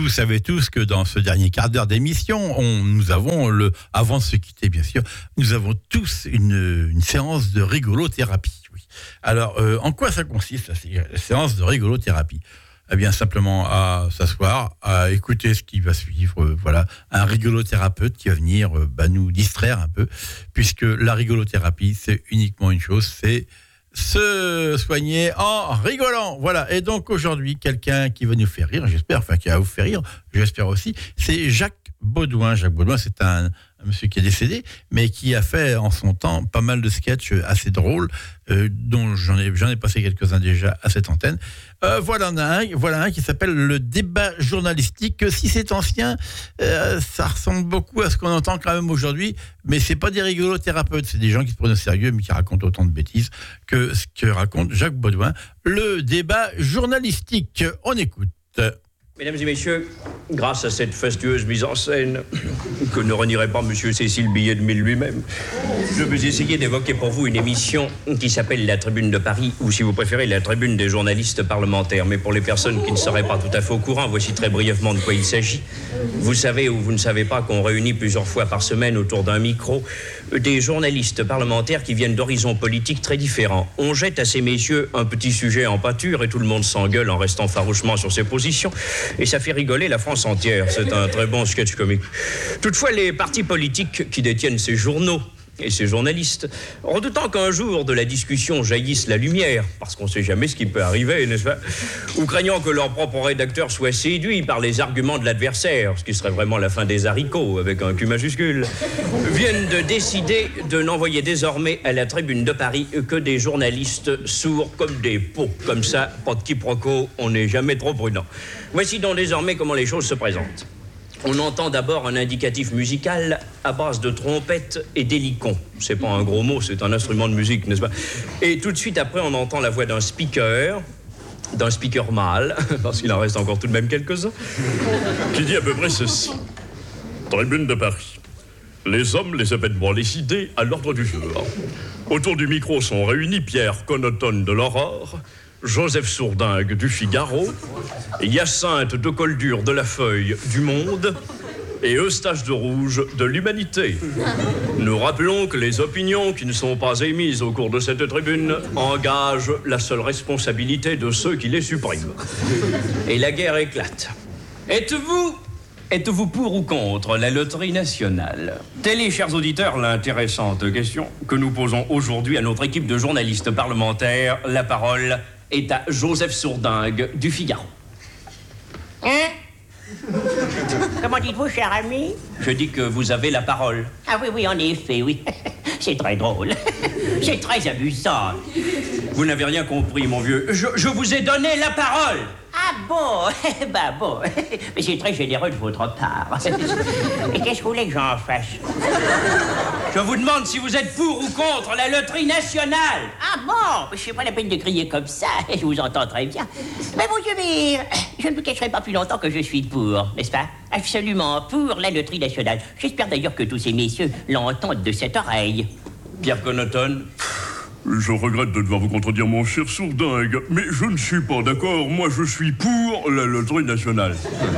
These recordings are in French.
vous savez tous que dans ce dernier quart d'heure d'émission, nous avons, avant de se quitter bien sûr, nous avons tous une séance de rigolothérapie. Oui. Alors, en quoi ça consiste, la séance de rigolothérapie ? Eh bien, simplement à s'asseoir, à écouter ce qui va suivre. Voilà, un rigolothérapeute qui va venir nous distraire un peu, puisque la rigolothérapie, c'est uniquement une chose, c'est se soigner en rigolant. Voilà. Et donc aujourd'hui, quelqu'un qui va nous faire rire, j'espère, enfin qui va vous faire rire, j'espère aussi, c'est Jacques Baudouin. Jacques Baudouin, c'est un monsieur qui est décédé, mais qui a fait en son temps pas mal de sketchs assez drôles, dont j'en ai passé quelques-uns déjà à cette antenne. Voilà un qui s'appelle le débat journalistique. Si c'est ancien, ça ressemble beaucoup à ce qu'on entend quand même aujourd'hui, mais c'est pas des rigolothérapeutes, c'est des gens qui se prennent au sérieux, mais qui racontent autant de bêtises que ce que raconte Jacques Baudouin. Le débat journalistique, on écoute. Mesdames et messieurs, grâce à cette fastueuse mise en scène que ne renierait pas monsieur Cécile Billet-de-Mille lui-même, je vais essayer d'évoquer pour vous une émission qui s'appelle La Tribune de Paris, ou si vous préférez, La Tribune des journalistes parlementaires. Mais pour les personnes qui ne seraient pas tout à fait au courant, voici très brièvement de quoi il s'agit. Vous savez ou vous ne savez pas qu'on réunit plusieurs fois par semaine autour d'un micro des journalistes parlementaires qui viennent d'horizons politiques très différents. On jette à ces messieurs un petit sujet en pâture et tout le monde s'engueule en restant farouchement sur ses positions. Et ça fait rigoler la France entière. C'est un très bon sketch comique. Toutefois, les partis politiques qui détiennent ces journaux et ces journalistes, redoutant qu'un jour de la discussion jaillisse la lumière, parce qu'on ne sait jamais ce qui peut arriver, n'est-ce pas, ou craignant que leur propre rédacteur soit séduit par les arguments de l'adversaire, ce qui serait vraiment la fin des haricots avec un Q majuscule, viennent de décider de n'envoyer désormais à la Tribune de Paris que des journalistes sourds comme des pots. Comme ça, pas de quiproquo, on n'est jamais trop prudent. Voici donc désormais comment les choses se présentent. On entend d'abord un indicatif musical à base de trompette et d'hélicon. C'est pas un gros mot, c'est un instrument de musique, n'est-ce pas? Et tout de suite après, on entend la voix d'un speaker mâle, parce qu'il en reste encore tout de même quelques-uns, qui dit à peu près ceci. Tribune de Paris. Les hommes, les événements, les idées à l'ordre du jour. Autour du micro sont réunis Pierre Conotone de l'Aurore, Joseph Sourdingue du Figaro, Hyacinthe de Coldure de La Feuille du Monde et Eustache de Rouge de l'Humanité. Nous rappelons que les opinions qui ne sont pas émises au cours de cette tribune engagent la seule responsabilité de ceux qui les suppriment. Et la guerre éclate. Êtes-vous pour ou contre la loterie nationale? Telle est, chers auditeurs, l'intéressante question que nous posons aujourd'hui à notre équipe de journalistes parlementaires. La parole est à Joseph Sourdingue du Figaro. Hein? Comment dites-vous, cher ami? Je dis que vous avez la parole. Ah oui, en effet, oui. C'est très drôle. C'est très amusant. Vous n'avez rien compris, mon vieux. Je vous ai donné la parole. Ah bon? Bah bon. Mais c'est très généreux de votre part. Et qu'est-ce que vous voulez que j'en fasse? Je vous demande si vous êtes pour ou contre la loterie nationale. Ah bon? C'est pas la peine de crier comme ça. Je vous entends très bien. Mais mon Dieu, mais je ne vous cacherai pas plus longtemps que je suis pour, n'est-ce pas? Absolument pour la loterie nationale. J'espère d'ailleurs que tous ces messieurs l'entendent de cette oreille. Pierre Conotone. Je regrette de devoir vous contredire, mon cher Sourdingue, mais je ne suis pas d'accord. Moi, je suis pour la loterie nationale.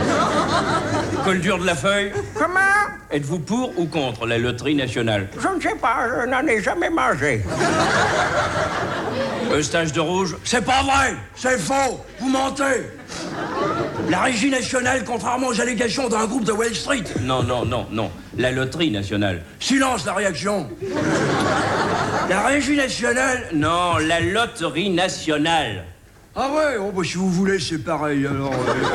Coldure de La Feuille. Comment? Êtes-vous pour ou contre la loterie nationale? Je ne sais pas, je n'en ai jamais mangé. Eustache de Rouge. C'est pas vrai, c'est faux, vous mentez. La Régie nationale, contrairement aux allégations d'un groupe de Wall Street. Non. La loterie nationale. Silence, la réaction. La Régie nationale. Non, la loterie nationale. Ah ouais, oh bah si vous voulez, c'est pareil, alors...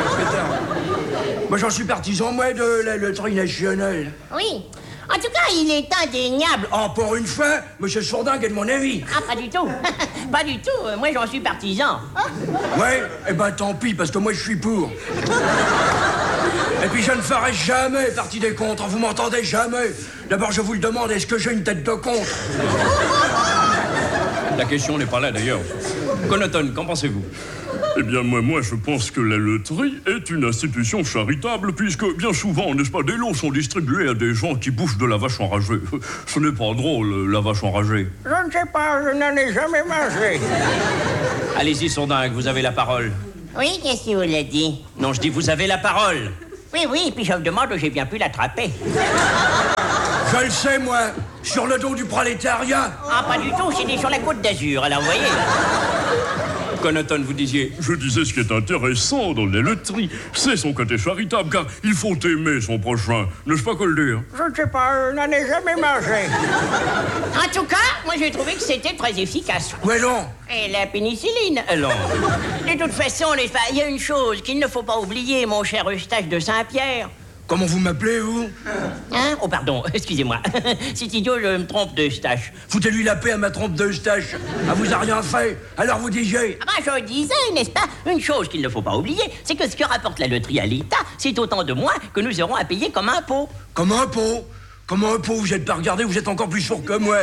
Moi, j'en suis partisan, moi, de la loterie nationale. Oui. En tout cas, il est indéniable. Oh, pour une fois, monsieur Sourdingue est de mon avis. Ah, pas du tout. Pas du tout. Moi, j'en suis partisan. Ouais, eh ben tant pis, parce que moi, je suis pour. Et puis, je ne ferai jamais partie des contre. Vous m'entendez? Jamais. D'abord, je vous le demande, est-ce que j'ai une tête de contre? La question n'est pas là, d'ailleurs. Conotone, qu'en pensez-vous? Eh bien, moi, je pense que la loterie est une institution charitable, puisque bien souvent, n'est-ce pas, des lots sont distribués à des gens qui bouffent de la vache enragée. Ce n'est pas drôle, la vache enragée. Je ne sais pas, je n'en ai jamais mangé. Allez-y, Sourdingue, vous avez la parole. Oui, qu'est-ce que vous l'avez dit? Non, je dis vous avez la parole. Oui, puis je me demande où j'ai bien pu l'attraper. Je le sais, moi. Sur le dos du prolétariat. Ah, pas du tout, c'était sur la Côte d'Azur, alors vous voyez. Connaton, vous disiez. Je disais ce qui est intéressant dans la loterie, c'est son côté charitable, car il faut aimer son prochain. N'est-ce pas, Coldir? Je ne sais pas, je n'en ai jamais mangé. En tout cas, moi j'ai trouvé que c'était très efficace. Ouais, non. Et la pénicilline. Alors, De toute façon, n'est-ce pas, il y a une chose qu'il ne faut pas oublier, mon cher Eustache de Saint-Pierre. Comment vous m'appelez, vous? Hein? Oh, pardon, excusez-moi. C'est idiot, je me trompe d'Eustache. Foutez-lui la paix à ma trompe d'Eustache. Elle vous a rien fait. Alors vous disiez. Ah bah, je disais, n'est-ce pas? Une chose qu'il ne faut pas oublier, c'est que ce que rapporte la loterie à l'État, c'est autant de moins que nous aurons à payer comme impôt. Comme un pot. Comme un pot, vous êtes pas regardé, vous êtes encore plus sourd que moi.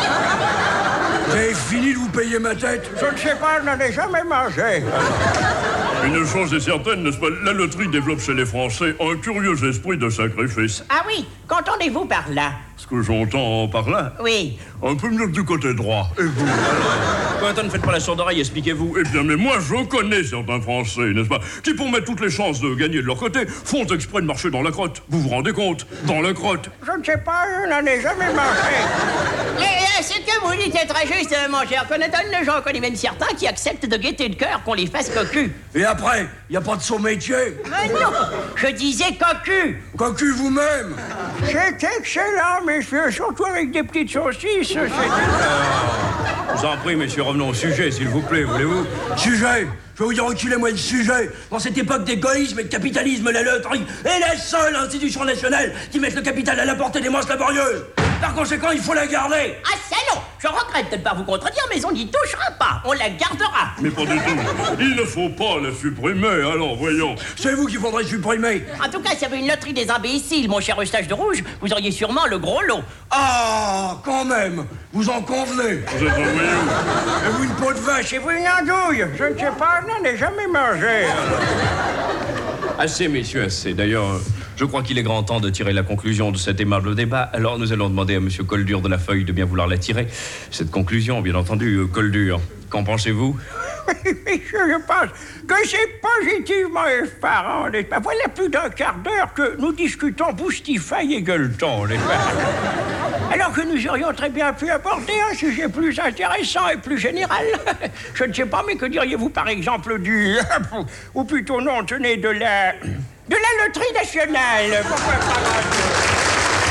Vous avez fini de vous payer ma tête? Je ne sais pas, je n'en ai jamais mangé. Une chose est certaine, n'est-ce pas? La loterie développe chez les Français un curieux esprit de sacrifice. Ah oui, qu'entendez-vous par là? Ce que j'entends par là, Oui. un peu mieux que du côté droit. Et vous? Connaton, ne faites pas la sourde oreille, expliquez-vous. Eh bien, mais moi, je connais certains Français, n'est-ce pas, qui, pour mettre toutes les chances de gagner de leur côté, font exprès de marcher dans la crotte. Vous vous rendez compte? Dans la crotte. Je ne sais pas, je n'en ai jamais mangé. Ce que vous dites est très juste, mon cher Connaton. J'en connais même certains qui acceptent de gaieté de cœur qu'on les fasse cocu. Et après, y a pas de son métier. Mais non, je disais cocu. Cocu vous-même. C'est excellent, messieurs, surtout avec des petites saucisses. Je vous en prie, messieurs, revenons au sujet, s'il vous plaît, voulez-vous? Sujet. Je vais vous dire, reculez-moi le sujet. Dans cette époque d'égoïsme et de capitalisme, la loterie est la seule institution nationale qui mette le capital à la portée des masses laborieuses. Par conséquent, il faut la garder. Ah, ça non. Je regrette de ne pas vous contredire, mais on n'y touchera pas. On la gardera. Mais pas du tout. Il ne faut pas la supprimer, alors voyons. C'est vous qu'il faudrait supprimer. En tout cas, s'il y avait une loterie des imbéciles, mon cher Eustache de Rouge, vous auriez sûrement le gros lot. Ah, quand même. Vous en convenez. Vous êtes un voyou. Et vous, une peau de vache. Et vous, une andouille? Je ne sais pas, je n'en ai jamais mangé. Assez, messieurs, assez. D'ailleurs, je crois qu'il est grand temps de tirer la conclusion de cet aimable débat. Alors, nous allons demander à monsieur Coldur de la Feuille de bien vouloir la tirer. Cette conclusion, bien entendu, Coldur. Qu'en pensez-vous? Je pense que c'est positivement effarant, n'est-ce pas? Voilà plus d'un quart d'heure que nous discutons Boustify et Gueuleton, n'est-ce pas? Alors que nous aurions très bien pu aborder un sujet plus intéressant et plus général. Je ne sais pas, mais que diriez-vous par exemple du... ou plutôt non, tenez, de la loterie nationale. Pourquoi pas?